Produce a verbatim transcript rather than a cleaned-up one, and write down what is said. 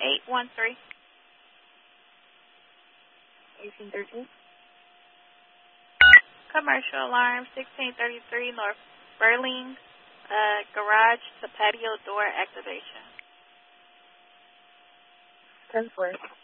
eight one three. eighteen thirteen. Commercial alarm sixteen thirty-three North Burling, uh, garage to patio door activation. ten four.